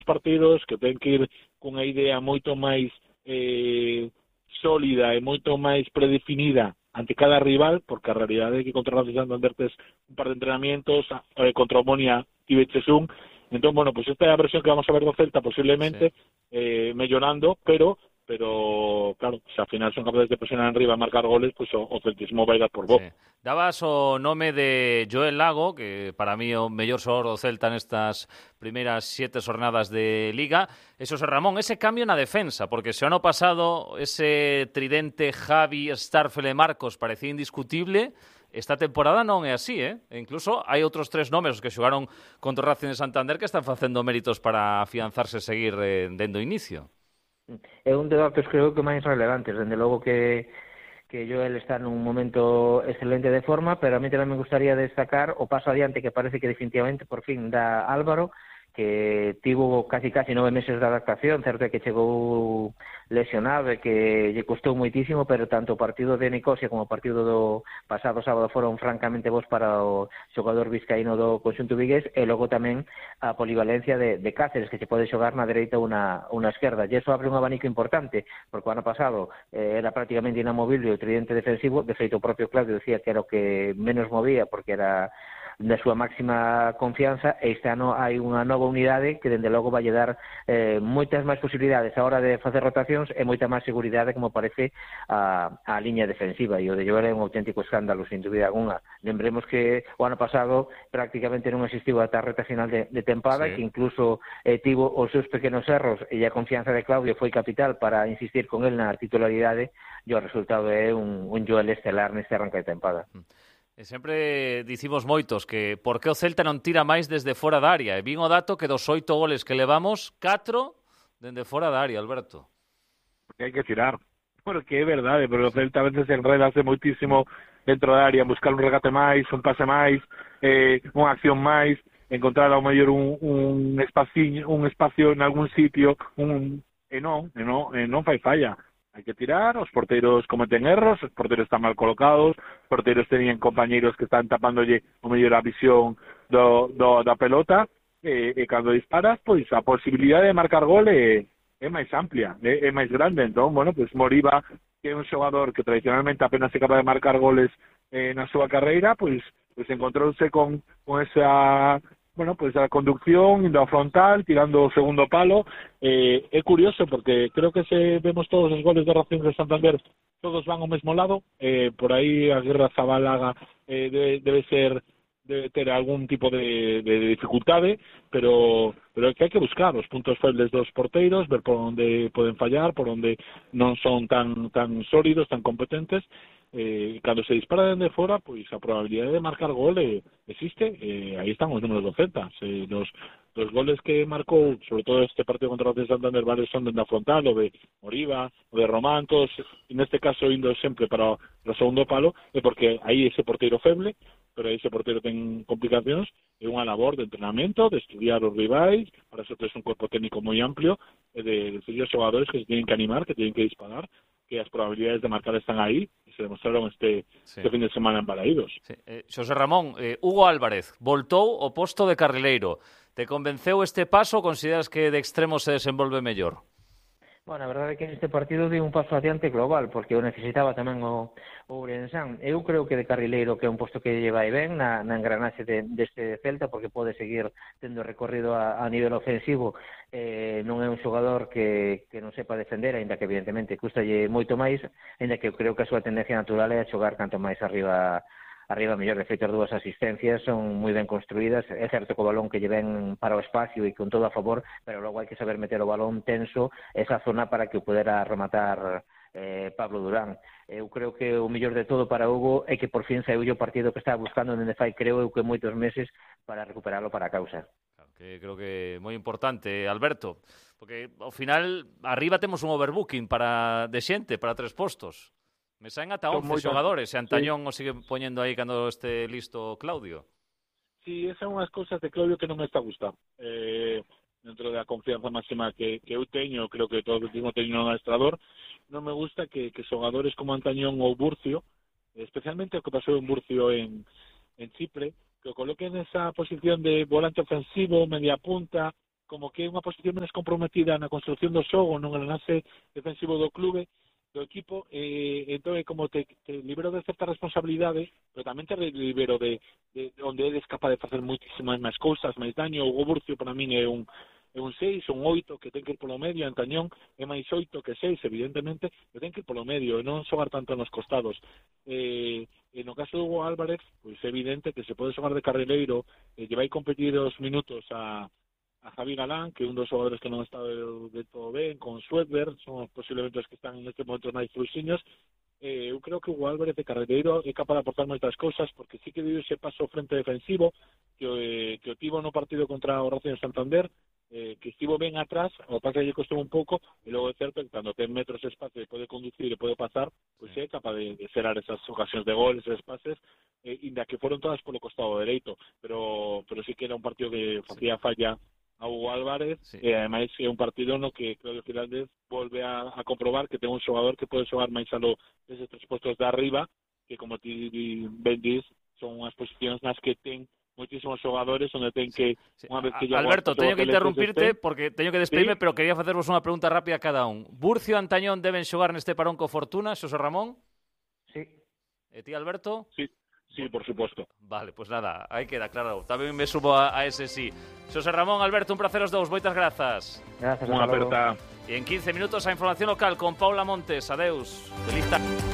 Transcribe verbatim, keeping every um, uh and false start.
partidos, que ten que ir cunha idea moito máis eh, sólida e moito máis predefinida ante cada rival, porque a realidade é que contra o Racing Santander tes un par de entrenamientos, eh, contra o Monia tiveches un, entón, bueno, pues esta é a versión que vamos a ver do Celta posiblemente, sí. eh, mellorando, pero pero claro, se ao final son capaces de presionar en riba e marcar goles, pois pues, o, o celtismo vai dar por bo. Sí. Dabas o nome de Joel Lago, que para mí é o mellor xogador do Celta nestas primeiras siete xornadas de Liga. E Xosé Ramón, ese cambio na defensa, porque se o ano pasado ese tridente Javi, Starfel e Marcos parecía indiscutible, esta temporada non é así, eh? E incluso hai outros tres nomes que xogaron contra o Racing de Santander que están facendo méritos para afianzarse e seguir eh, dende o inicio. É un dos datos creo que máis relevantes, dende logo que que Joel está nun momento excelente de forma, pero a mí tamén me gustaría destacar o paso adiante que parece que definitivamente por fin dá Álvaro, que tivo casi casi nove meses de adaptación, certo é que chegou lesionado e que lle costou moitísimo, pero tanto o partido de Nicosia como o partido do pasado sábado foron francamente bons para o xogador vizcaíno do conxunto vigués, e logo tamén a polivalencia de, de Cáceres, que se pode xogar na dereita ou na, ou na esquerda, e iso abre un abanico importante, porque o ano pasado eh, era prácticamente inamovible o tridente defensivo, de feito o propio Claudio decía que era o que menos movía, porque era da súa máxima confianza, e este ano hai unha nova unidade que dende logo vai dar eh, moitas máis posibilidades a hora de facer rotacións e moita máis seguridade como parece a, a liña defensiva, e o de Joel é un auténtico escándalo sin dúbida alguna. Lembremos que o ano pasado prácticamente non existiu ata a reta final de, de tempada, sí. Que incluso eh, tivo os seus pequenos erros, e a confianza de Claudio foi capital para insistir con el na titularidade, e o resultado é un, un Joel estelar neste arranque de tempada. Mm. E sempre dicimos moitos que por que o Celta non tira máis desde fora da área. E vin o dato que dos oito goles que levamos, catro dende fora da área, Alberto. Porque hai que tirar. Porque é verdade, pero o Celta a veces enredase moitísimo dentro da área, buscar un regate máis, un pase máis, eh, unha acción máis, encontrar ao mellor un, un espacio, un espacio en algún sitio, un e non, e non, e non fai falla. Hai que tirar, os porteiros cometen erros, os porteiros están mal colocados, os porteiros tenían compañeiros que están tapándolle o mellor a visión do, do, da pelota, e, e cando disparas, pois a posibilidade de marcar gol é, é máis amplia, é, é máis grande. Entón, bueno, pois Moriba, que é un xogador que tradicionalmente apenas é capaz de marcar goles eh, na súa carreira, pois, pois encontrouse con, con esa... bueno, pues a conducción, indo a frontal, tirando o segundo palo. Eh, é curioso porque creo que se vemos todos os goles de Racing de Santander, todos van ao mesmo lado, eh, por aí a Guerra Zabalaga eh, debe, debe ser debe ter algún tipo de, de dificultade, pero pero é que hai que buscar os puntos febles dos porteiros, ver por onde poden fallar, por onde non son tan tan sólidos, tan competentes. Eh, cando se dispara dende fora, pois a probabilidade de marcar gol eh, existe, eh, aí están os números do Celta. Se los, los goles que marcou, sobre todo este partido contra o Racing Santander, vale, son dende a frontal, o de Moriba, o de Román, todos, neste caso indo sempre para o segundo palo, é porque aí ese porteiro feble, pero aí ese porteiro ten complicacións, é unha labor de entrenamento, de estudiar os rivais, para eso tes un corpo técnico moi amplio, e de decir aos xogadores que se tienen que animar, que tienen que disparar, que as probabilidades de marcar están aí, e se demostraron este, sí. este fin de semana en Balaídos. Sí. Eh, Xosé Ramón, eh, Hugo Álvarez voltou o posto de carrileiro. Te convenceu este paso ou consideras que de extremo se desenvolve mellor? Bueno, a verdade é que neste partido dei un paso adiante global, porque o necesitaba tamén o, o Ourensán. Eu creo que de carrileiro, que é un posto que lle vai ben na, na engranaxe de, deste Celta, porque pode seguir tendo recorrido a, a nivel ofensivo. Eh, non é un xogador que, que non sepa defender, aínda que evidentemente custalle moito máis, aínda que eu creo que a súa tendencia natural é a xogar canto máis arriba arriba mellor. De feito, as dúas asistencias son moi ben construídas, é certo que o balón que lle ven para o espacio e con todo a favor, pero logo hai que saber meter o balón tenso esa zona para que o pudera rematar eh, Pablo Durán. Eu creo que o mellor de todo para Hugo é que por fin saiu o partido que estaba buscando dende fai, creo eu, que moitos meses para recuperarlo para a causa. Claro, que creo que é moi importante, Alberto, porque ao final arriba temos un overbooking para de xente, para tres postos. Me saen ata once xogadores, e Antañón sí. O sigue poñendo aí cando este listo Claudio. Sí, esas son unhas cousas de Claudio que non me está gustando. Eh, dentro da confianza máxima que, que eu teño, creo que todo o último teño no adestrador, non me gusta que, que xogadores como Antañón ou Burcio, especialmente o que pasou en Burcio en, en Chipre, que o coloquen esa posición de volante ofensivo, media punta, como que é unha posición menos comprometida na construción do xogo, non no lance defensivo do clube, do equipo, eh, entón é como te, te libero de certa responsabilidade, pero tamén te libero de, de, de onde eres capaz de facer moitísimas máis cousas, máis daño. O Burcio para min é un é un seis, un oito que ten que ir polo medio, en Tañón é máis oito que seis, evidentemente, pero ten que ir polo medio e non xogar tanto nos costados. Eh, e no caso do Hugo Álvarez, pois é evidente que se pode xogar de carrileiro, eh, que vai competir os minutos a a Javi Galán, que é un dos xogadores que non está de, de todo ben, con Suedberg, son posiblemente os que están neste momento máis fruxiños. Eh, eu creo que o Álvarez de carreteiro é capaz de aportar moitas cousas, porque sí que dio ese paso frente defensivo que, eh, que o tivo no partido contra o Racing de Santander, eh, que estivo ben atrás, o paso que lle costou un pouco, e logo é certo que cando ten metros de espacio e pode conducir e pode pasar, pois é capaz de, de cerar esas ocasións de gol, esos pases, eh, inda que foron todas polo costado dereito, pero, pero sí que era un partido que facía falla a Hugo Álvarez, sí. E ademais é un partido no que Claudio Giraldez volve a, a comprobar que ten un xogador que pode xogar máis alo deses tres postos de arriba, que como ti ben dis, son unhas posicións nas que ten moitísimos xogadores onde ten que, sí. unha vez que Alberto, teño que interrumpirte porque teño que despedirme, ¿sí? Pero quería facervos unha pregunta rápida a cada un. Burcio e Antañón deben xogar neste parón co Fortuna, Xosé Ramón? Sí. E ti, Alberto? Sí. Sí, por supuesto. Vale, pues nada, aí queda claro. Tamén me subo a, a ese sí. Xosé Ramón, Alberto, un placer os dous. Moitas grazas. Gracias. Unha aperta. E en quince minutos a información local con Paula Montes. Adeus. Feliz tarde.